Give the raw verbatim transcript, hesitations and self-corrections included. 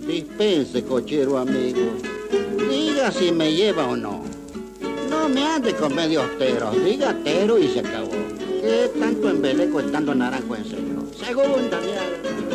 Dispense, cochero amigo. Diga si me lleva o no. No me ande con medio tero. Diga tero y se acabó. ¿Qué tanto embeleco estando naranjo en cero? Segunda, mierda.